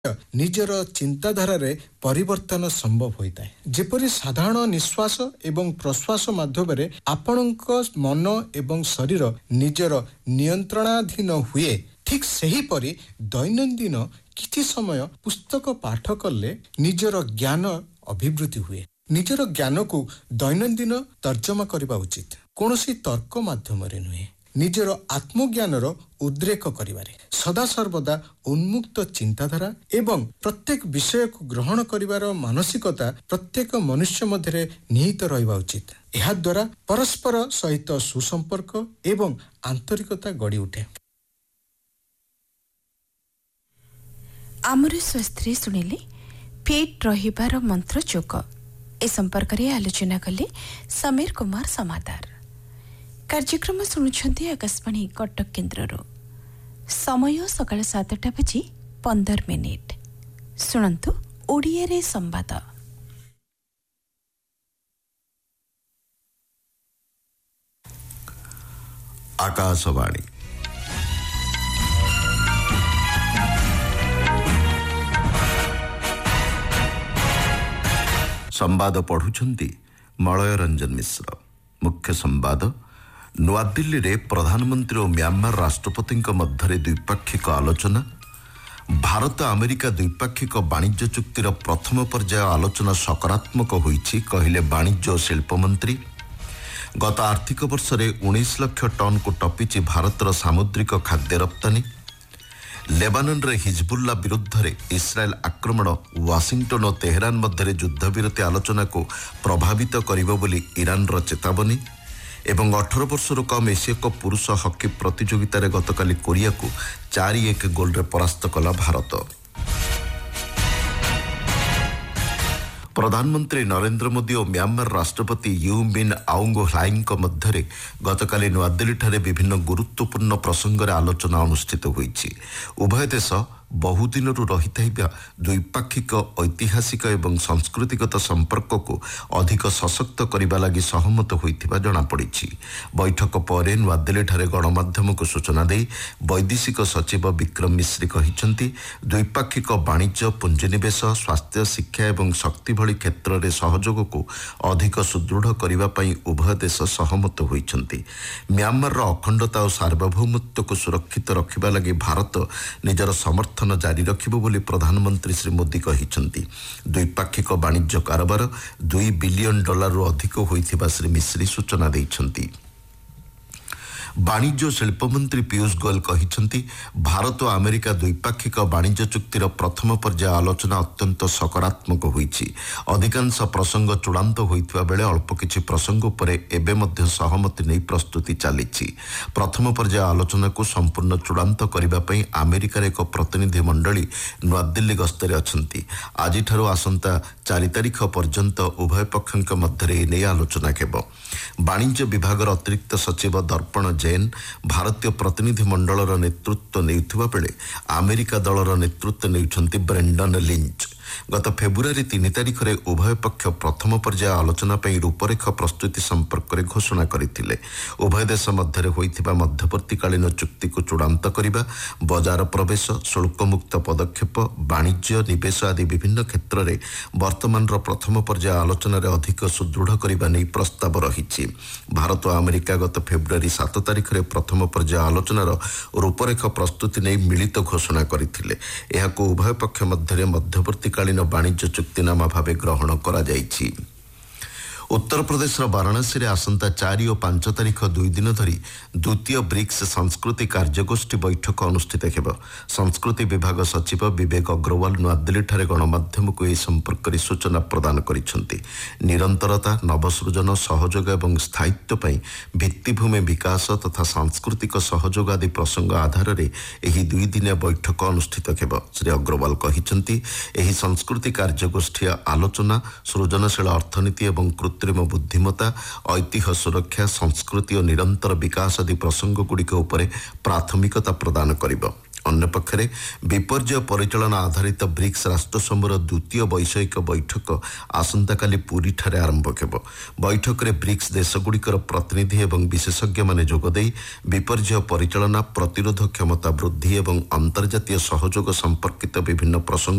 ନିଜର ଚିନ୍ତାଧାରାରେ ପରିବର୍ତ୍ତନ ସମ୍ଭବ ହୋଇଥାଏ। ଯେପରି ସାଧାରଣ ନିଶ୍ୱାସ ଏବଂ ପ୍ରଶ୍ୱାସ ମାଧ୍ୟମରେ ଆପଣଙ୍କ ମନ ଏବଂ ଶରୀର ନିଜର ନିୟନ୍ତ୍ରଣାଧୀନ ହୁଏ, ଠିକ୍ ସେହିପରି ଦୈନନ୍ଦିନ କିଛି ସମୟ ପୁସ୍ତକ ପାଠ କଲେ ନିଜର ଜ୍ଞାନ ଅଭିବୃଦ୍ଧି ହୁଏ। ନିଜର ଜ୍ଞାନକୁ ଦୈନନ୍ଦିନ ତର୍ଜମା କରିବା ଉଚିତ, କୌଣସି ତର୍କ ମାଧ୍ୟମରେ ନୁହେଁ। ନିଜର ଆତ୍ମଜ୍ଞାନର ଉଦ୍ରେକ କରିବାରେ ସଦାସର୍ବଦା ଉନ୍ମୁକ୍ତ ଚିନ୍ତାଧାରା ଏବଂ ପ୍ରତ୍ୟେକ ବିଷୟକୁ ଗ୍ରହଣ କରିବାର ମାନସିକତା ପ୍ରତ୍ୟେକ ମନୁଷ୍ୟ ମଧ୍ୟରେ ନିହିତ ରହିବା ଉଚିତ। ଏହାଦ୍ୱାରା ପରସ୍ପର ସହିତ ସୁସମ୍ପର୍କ ଏବଂ ଆନ୍ତରିକତା ଗଢ଼ି ଉଠେ। ଆମର ସ୍ୱାସ୍ଥ୍ୟରେ ଶୁଣିଲେ ଫିଟ୍ ରହିବାର ମନ୍ତ୍ର ଯୋଗ। ଏ ସମ୍ପର୍କରେ ଆଲୋଚନା କଲେ ସମୀର କୁମାର ସମାଦାର। କାର୍ଯ୍ୟକ୍ରମ ଶୁଣୁଛନ୍ତି ଆକାଶବାଣୀ କଟକ କେନ୍ଦ୍ରରୁ। ସମୟ ସକାଳ 7:15। ଶୁଣନ୍ତୁ ଓଡ଼ିଆରେ ସମ୍ବାଦ। ଆକାଶବାଣୀ ସମ୍ବାଦ ପଢୁଛନ୍ତି ମଳୟ ରଞ୍ଜନ ମିଶ୍ର। ମୁଖ୍ୟ ସମ୍ବାଦ। ନୂଆଦିଲ୍ଲୀରେ ପ୍ରଧାନମନ୍ତ୍ରୀ ଓ ମ୍ୟାମାର ରାଷ୍ଟ୍ରପତିଙ୍କ ମଧ୍ୟରେ ଦ୍ୱିପାକ୍ଷିକ ଆଲୋଚନା। ଭାରତ ଆମେରିକା ଦ୍ୱିପାକ୍ଷିକ ବାଣିଜ୍ୟ ଚୁକ୍ତିର ପ୍ରଥମ ପର୍ଯ୍ୟାୟ ଆଲୋଚନା ସକାରାତ୍ମକ ହୋଇଛି, କହିଲେ ବାଣିଜ୍ୟ ଓ ଶିଳ୍ପମନ୍ତ୍ରୀ। ଗତ ଆର୍ଥିକ ବର୍ଷରେ 19 ଲକ୍ଷ ଟନ୍କୁ ଟପିଛି ଭାରତର ସାମୁଦ୍ରିକ ଖାଦ୍ୟ ରପ୍ତାନୀ। ଲେବାନନରେ ହିଜବୁଲ୍ଲା ବିରୁଦ୍ଧରେ ଇସ୍ରାଏଲ ଆକ୍ରମଣ ୱାଶିଂଟନ ଓ ତେହେରାନ ମଧ୍ୟରେ ଯୁଦ୍ଧବିରତି ଆଲୋଚନାକୁ ପ୍ରଭାବିତ କରିବ ବୋଲି ଇରାନର ଚେତାବନୀ। ଏବଂ 18 ବର୍ଷରୁ କମ୍ ଏସୀୟ କପ୍ ପୁରୁଷ ହକି ପ୍ରତିଯୋଗିତାରେ ଗତକାଲି କୋରିଆକୁ 4-1 ଗୋଲରେ ପରାସ୍ତ କଲା ଭାରତ। ପ୍ରଧାନମନ୍ତ୍ରୀ ନରେନ୍ଦ୍ର ମୋଦି ଓ ମ୍ୟାମାର ରାଷ୍ଟ୍ରପତି ୟୁ ମିନ୍ ଆଉଙ୍ଗ ହ୍ଲାଇଙ୍କ ମଧ୍ୟରେ ଗତକାଲି ନୂଆଦିଲ୍ଲୀଠାରେ ବିଭିନ୍ନ ଗୁରୁତ୍ୱପୂର୍ଣ୍ଣ ପ୍ରସଙ୍ଗରେ ଆଲୋଚନା ଅନୁଷ୍ଠିତ ହୋଇଛି। ଉଭୟ ଦେଶ ବହୁଦିନରୁ ରହିଥିବା ଦ୍ୱିପାକ୍ଷିକ ଐତିହାସିକ ଏବଂ ସଂସ୍କୃତିଗତ ସମ୍ପର୍କକୁ ଅଧିକ ସଶକ୍ତ କରିବା ଲାଗି ସହମତ ହୋଇଥିବା ଜଣାପଡ଼ିଛି। ବୈଠକ ପରେ ନୂଆଦିଲ୍ଲୀଠାରେ ଗଣମାଧ୍ୟମକୁ ସୂଚନା ଦେଇ ବୈଦେଶିକ ସଚିବ ବିକ୍ରମ ମିଶ୍ରି କହିଛନ୍ତି, ଦ୍ୱିପାକ୍ଷିକ ବାଣିଜ୍ୟ, ପୁଞ୍ଜିନିବେଶ, ସ୍ୱାସ୍ଥ୍ୟ, ଶିକ୍ଷା ଏବଂ ଶକ୍ତି ଭଳି କ୍ଷେତ୍ରରେ ସହଯୋଗକୁ ଅଧିକ ସୁଦୃଢ଼ କରିବା ପାଇଁ ଉଭୟ ଦେଶ ସହମତ ହୋଇଛନ୍ତି। ମ୍ୟାମାରର ଅଖଣ୍ଡତା ଓ ସାର୍ବଭୌମତ୍ୱକୁ ସୁରକ୍ଷିତ ରଖିବା ଲାଗି ଭାରତ ନିଜର ସମର୍ଥନ ଜାରି ରଖିବ ବୋଲି ପ୍ରଧାନମନ୍ତ୍ରୀ ଶ୍ରୀ ମୋଦି କହିଛନ୍ତି। ଦ୍ୱିପାକ୍ଷିକ ବାଣିଜ୍ୟ କାରବାର $2 ବିଲିୟନ ଅଧିକ ହୋଇଥିବା ଶ୍ରୀ ମିଶ୍ରି ସୂଚନା ଦେଇଛନ୍ତି। ବାଣିଜ୍ୟ ଓ ଶିଳ୍ପମନ୍ତ୍ରୀ ପୀୟୁଷ ଗୋୟଲ କହିଛନ୍ତି, ଭାରତ ଓ ଆମେରିକା ଦ୍ୱିପାକ୍ଷିକ ବାଣିଜ୍ୟ ଚୁକ୍ତିର ପ୍ରଥମ ପର୍ଯ୍ୟାୟ ଆଲୋଚନା ଅତ୍ୟନ୍ତ ସକାରାତ୍ମକ ହୋଇଛି। ଅଧିକାଂଶ ପ୍ରସଙ୍ଗ ଚୂଡ଼ାନ୍ତ ହୋଇଥିବା ବେଳେ ଅଳ୍ପ କିଛି ପ୍ରସଙ୍ଗ ଉପରେ ଏବେ ମଧ୍ୟ ସହମତି ନେଇ ପ୍ରସ୍ତୁତି ଚାଲିଛି। ପ୍ରଥମ ପର୍ଯ୍ୟାୟ ଆଲୋଚନାକୁ ସମ୍ପୂର୍ଣ୍ଣ ଚୂଡ଼ାନ୍ତ କରିବା ପାଇଁ ଆମେରିକାର ଏକ ପ୍ରତିନିଧି ମଣ୍ଡଳୀ ନୂଆଦିଲ୍ଲୀ ଗସ୍ତରେ ଅଛନ୍ତି। ଆଜିଠାରୁ ଆସନ୍ତା 4 ତାରିଖ ପର୍ଯ୍ୟନ୍ତ ଉଭୟ ପକ୍ଷଙ୍କ ମଧ୍ୟରେ ଏ ନେଇ ଆଲୋଚନା ହେବ। ବାଣିଜ୍ୟ ବିଭାଗର ଅତିରିକ୍ତ ସଚିବ ଦର୍ପଣ ଜୈନ ଭାରତୀୟ ପ୍ରତିନିଧି ମଣ୍ଡଳର ନେତୃତ୍ୱ ନେଉଥିବା ବେଳେ ଆମେରିକା ଦଳର ନେତୃତ୍ୱ ନେଉଛନ୍ତି ବ୍ରେଣ୍ଡନ ଲିଞ୍ଚ। ଗତ ଫେବୃଆରୀ 3 ତାରିଖରେ ଉଭୟ ପକ୍ଷ ପ୍ରଥମ ପର୍ଯ୍ୟାୟ ଆଲୋଚନା ପାଇଁ ରୂପରେଖ ପ୍ରସ୍ତୁତି ସମ୍ପର୍କରେ ଘୋଷଣା କରିଥିଲେ। ଉଭୟ ଦେଶ ମଧ୍ୟରେ ହୋଇଥିବା ମଧ୍ୟବର୍ତ୍ତୀକାଳୀନ ଚୁକ୍ତିକୁ ଚୂଡ଼ାନ୍ତ କରିବା, ବଜାର ପ୍ରବେଶ, ଶୁଳ୍କମୁକ୍ତ ପଦକ୍ଷେପ, ବାଣିଜ୍ୟ, ନିବେଶ ଆଦି ବିଭିନ୍ନ କ୍ଷେତ୍ରରେ ବର୍ତ୍ତମାନର ପ୍ରଥମ ପର୍ଯ୍ୟାୟ ଆଲୋଚନାରେ ଅଧିକ ସୁଦୃଢ଼ କରିବା ନେଇ ପ୍ରସ୍ତାବ ରହିଛି। ଭାରତ ଓ ଆମେରିକା ଗତ ଫେବୃଆରୀ 7 ତାରିଖରେ ପ୍ରଥମ ପର୍ଯ୍ୟାୟ ଆଲୋଚନାର ରୂପରେଖ ପ୍ରସ୍ତୁତି ନେଇ ମିଳିତ ଘୋଷଣା କରିଥିଲେ। ଏହାକୁ ଉଭୟ ପକ୍ଷ ମଧ୍ୟରେ ମଧ୍ୟବର୍ତ୍ତୀକାଳୀନ ବାଣିଜ୍ୟ ଚୁକ୍ତିନାମା ଭାବେ ଗ୍ରହଣ କରାଯାଇଛି। ଉତ୍ତରପ୍ରଦେଶର ବାରାଣସୀରେ ଆସନ୍ତା 4 ଓ 5 ତାରିଖ 2 ଦିନ ଧରି ଦ୍ୱିତୀୟ ବ୍ରିକ୍ସ ସଂସ୍କୃତି କାର୍ଯ୍ୟଗୋଷ୍ଠୀ ବୈଠକ ଅନୁଷ୍ଠିତ ହେବ। ସଂସ୍କୃତି ବିଭାଗ ସଚିବ ବିବେକ ଅଗ୍ରୱାଲ ନୂଆଦିଲ୍ଲୀଠାରେ ଗଣମାଧ୍ୟମକୁ ଏହି ସମ୍ପର୍କରେ ସୂଚନା ପ୍ରଦାନ କରିଛନ୍ତି। ନିରନ୍ତରତା, ନବସୃଜନ, ସହଯୋଗ ଏବଂ ସ୍ଥାୟିତ୍ୱ ପାଇଁ ଭିତ୍ତିଭୂମି ବିକାଶ ତଥା ସାଂସ୍କୃତିକ ସହଯୋଗ ଆଦି ପ୍ରସଙ୍ଗ ଆଧାରରେ ଏହି 2 ଦିନିଆ ବୈଠକ ଅନୁଷ୍ଠିତ ହେବ। ଶ୍ରୀ ଅଗ୍ରୱାଲ କହିଛନ୍ତି, ଏହି ସଂସ୍କୃତି କାର୍ଯ୍ୟଗୋଷ୍ଠୀ ଆଲୋଚନା ସୃଜନଶୀଳ ଅର୍ଥନୀତି ଏବଂ କୃତ୍ରିମ ବୁଦ୍ଧିମତ୍ତା, ଐତିହ୍ୟ ସୁରକ୍ଷା, ସଂସ୍କୃତି ଓ ନିରନ୍ତର ବିକାଶ ଆଦି ପ୍ରସଙ୍ଗଗୁଡ଼ିକ ଉପରେ ପ୍ରାଥମିକତା ପ୍ରଦାନ କରିବ। ଅନ୍ୟପକ୍ଷରେ ବିପର୍ଯ୍ୟୟ ପରିଚାଳନା ଆଧାରିତ ବ୍ରିକ୍ସ ରାଷ୍ଟ୍ରସମୂହର ଦ୍ୱିତୀୟ ବୈଷୟିକ ବୈଠକ ଆସନ୍ତାକାଲି ପୁରୀଠାରେ ଆରମ୍ଭ ହେବ। ବୈଠକରେ ବ୍ରିକ୍ସ ଦେଶଗୁଡ଼ିକର ପ୍ରତିନିଧି ଏବଂ ବିଶେଷଜ୍ଞମାନେ ଯୋଗଦେଇ ବିପର୍ଯ୍ୟୟ ପରିଚାଳନା, ପ୍ରତିରୋଧ କ୍ଷମତା ବୃଦ୍ଧି ଏବଂ ଅନ୍ତର୍ଜାତୀୟ ସହଯୋଗ ସମ୍ପର୍କିତ ବିଭିନ୍ନ ପ୍ରସଙ୍ଗ